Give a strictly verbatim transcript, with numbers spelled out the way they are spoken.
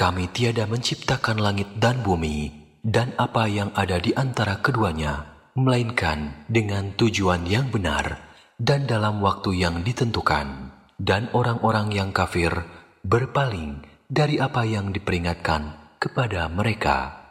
Kami tiada menciptakan langit dan bumi dan apa yang ada di antara keduanya, melainkan dengan tujuan yang benar dan dalam waktu yang ditentukan. Dan orang-orang yang kafir berpaling dari apa yang diperingatkan kepada mereka.